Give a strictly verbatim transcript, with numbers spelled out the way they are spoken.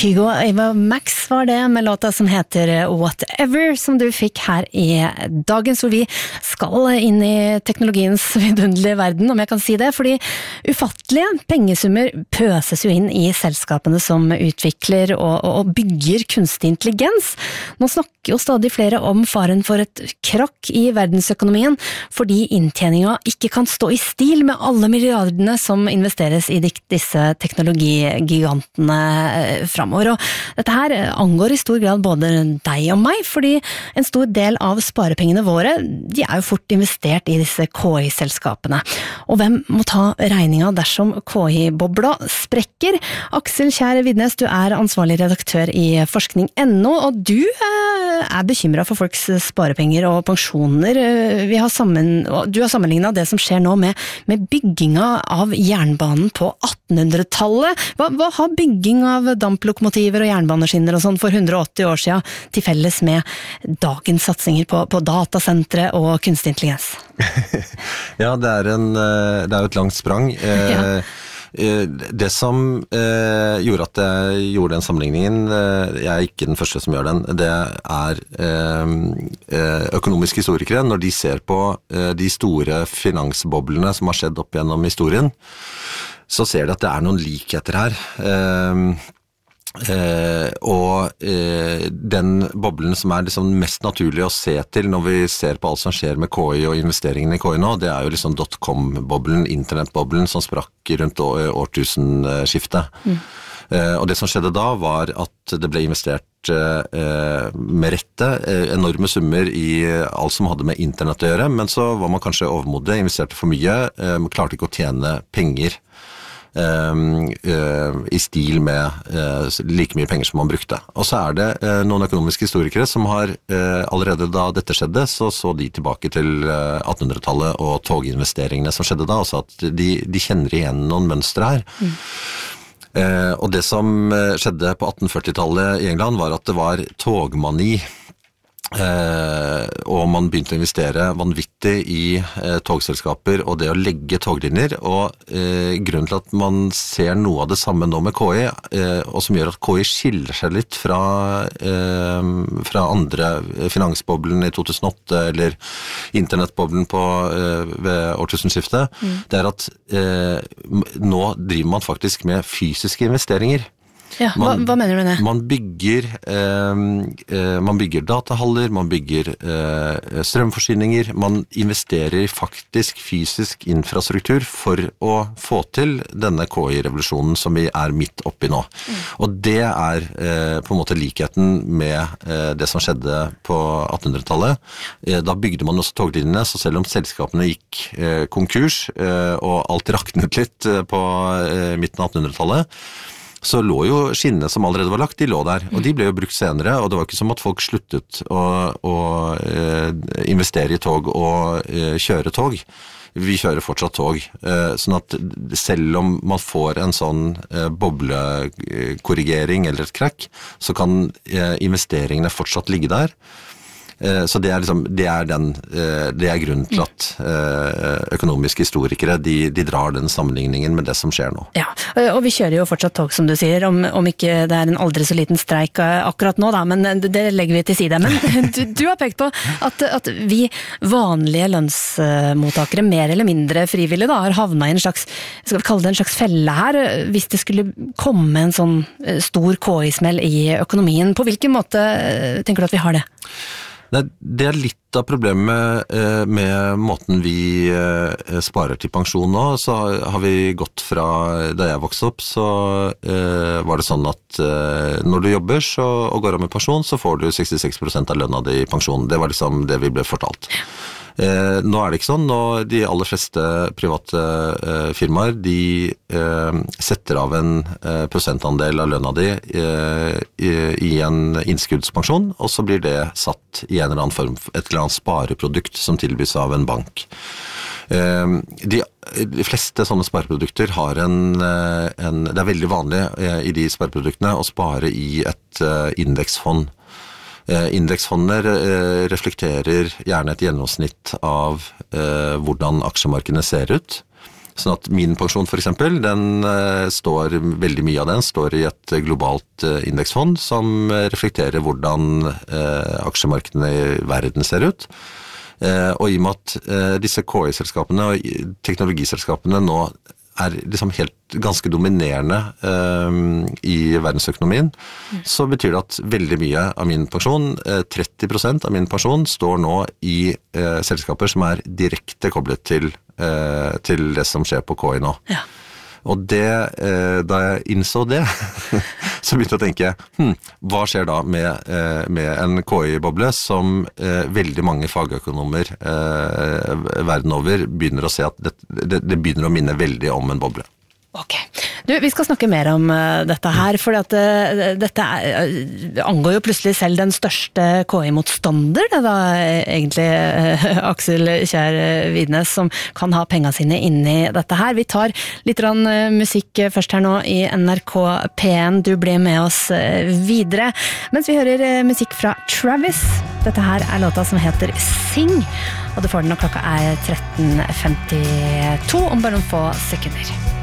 Kygo og Ava Max var det med låta som heter Whatever, som du fikk her i Dagens, hvor vi skal inn i teknologiens vidunderlige verden, om jeg kan si det, fordi ufattelige pengesummer pøses jo inn i selskapene som utvikler og, og bygger kunstig intelligens. Nå snakker jo stadig flere om faren for et krakk i verdensøkonomien, fordi inntjeninga ikke kan stå i stil med alle milliardene som investeres i disse teknologigigantene fremover. Og dette her angår i stor grad både deg og meg, fordi en stor del av sparepengene våre, de er jo fort investert i disse K I-selskapene. Og hvem må ta regninga dersom K I-bobla sprekker? Aksel Kjær Vidnes, du er ansvarlig redaktør i forskning punktum no, og du er bekymret for folks sparepenger og pensjoner. Vi har sammen, du har sammenlignet det som skjer nå med, med bygginga av jernbanen på attenhundretallet. Hva, hva har bygging av damplokomotiver og jernbaneskinner og sånn for hundre og åtti år siden til felles med dagens satsinger på, på datasentre og kunstig intelligens? Ja, det er, en, det er jo et langt sprang. Ja. Det som eh, gjorde at jeg gjorde den sammenligningen, eh, jeg er ikke den første som gjør den, det er eh, økonomiske historikere. Når de ser på eh, de store finansboblene som har skjedd opp gjennom historien, så ser de at det er noen likheter her. Eh, Eh, og eh, den boblen som er liksom mest naturlig å se til når vi ser på alt som skjer med K I og investeringene i K I nå, det er jo liksom dot-com-boblen, internettboblen som sprakk rundt årtusenskiftet. Mm. Eh, og det som skjedde da var at det ble investert eh, med rette eh, enorme summer i alt som hadde med internett å gjøre, men så var man kanskje overmodig, investerte for mye, eh, klarte ikke å tjene penger Uh, uh, i stil med uh, like mye penger som man brukte. Og så er det uh, noen økonomiske historikere som har uh, allerede da dette skjedde, så så de tilbake til uh, attenhundretallet og toginvesteringene som skjedde da, og sa at de, de kjenner igjen noen mønstre her. Mm. Uh, og det som uh, skjedde på attenførtitallet i England var at det var togmani. Eh, og man begynte å investere vanvittig i eh, togselskaper og det å legge toglinjer, og eh, grunnen til at man ser noe av det samme nå med K I, eh, og som gjør at K I skiller seg litt fra, eh, fra andre finansboblen i to tusen og åtte eller internettboblen på, eh, ved årtusenskiftet, mm. det er at eh, nå driver man faktisk med fysiske investeringer. Ja, man, hva, hva mener du med det? Man bygger, eh, eh, man bygger datahaller, man bygger eh, strømforsyninger, man investerer faktisk fysisk infrastruktur for å få til denne K I-revolusjonen som vi er midt oppi nå. Mm. Og det er eh, på en måte likheten med eh, det som skjedde på attenhundretallet. Eh, da bygde man også toglinjene, så selv om selskapene gikk eh, konkurs eh, og alt raknet litt eh, på eh, midten av attenhundretallet, så lå jo skinnene som allerede var lagt, de lå der, og de ble jo brukt senere, og det var ikke som at folk sluttet å, å eh, investere i tog og eh, kjøre tog. Vi kjører fortsatt tog, eh, sånn at selv om man får en sånn eh, boblekorrigering eller et krakk, så kan eh, investeringene fortsatt ligge der. Så det er, liksom, det, er den, det er grunnen til at økonomiske historikere de, de drar den sammenligningen med det som skjer nå. Ja, og vi kjører jo fortsatt tog, som du sier, om, om ikke det er en aldri så liten streik akkurat nå, da, men det legger vi til side. Men du, du har pekt på at, at vi vanlige lønnsmottakere, mer eller mindre frivillige, da, har havnet i en slags, skal vi kalle det en slags felle her, hvis det skulle komme en sånn stor K I-smell i økonomien. På hvilken måte tenker du at vi har det? Det er litt av problemet med måten vi sparer til pensjon nå. Så har vi gått fra, da jeg vokste opp, så var det sånn at når du jobber så, og går av med pensjon, så får du sekstiseks prosent av lønna di i pensjon. Det var liksom det vi ble fortalt. Eh, nå er det ikke sånn, og de aller fleste private eh, firmaer, de eh, setter av en eh, prosentandel av lønna di eh, i, i en innskuddspensjon, og så blir det satt i en eller annen form, et eller annet spareprodukt som tilbys av en bank. Eh, de, de fleste sånne spareprodukter har en, en, det er veldig vanlig eh, i de spareproduktene å spare i et eh, indeksfond. Indeksfonder reflekterer gjerne et gjennomsnitt av eh, hvordan aksjemarkedene ser ut. Sånn at min pensjon for eksempel, den uh, står, veldig mye av den står i et globalt uh, indeksfond som uh, reflekterer hvordan uh, aksjemarkedene i verden ser ut. Uh, og i og med at uh, disse K I-selskapene og teknologiselskapene nå er liksom helt ganske dominerende uh, i verdensøkonomien, mm. så betyr det at veldig mye av min pensjon, uh, tretti prosent av min pensjon, står nå i uh, selskaper som er direkte koblet til, uh, til det som skjer på K I nå. Ja. Og det, uh, da jeg innså det, så begynte jeg å tenke, hm, hva skjer da med, uh, med en K I-boble som uh, veldig mange fagøkonomer uh, verden over begynner å se at det, det, det begynner å minne veldig om en boble. Ok. Du, vi skal snakke mer om uh, dette her, for at, uh, dette er, uh, angår jo plutselig selv den største K I-motstander, det da egentlig uh, Aksel Kjær Vidnes, som kan ha pengene sine inni dette her. Vi tar litt rann, uh, musikk først her nå i N R K P en. Du blir med oss uh, videre, mens vi hører uh, musikk fra Travis. Dette her er låta som heter Sing, og du får den når klokka er tretten femtito om bare noen få sekunder.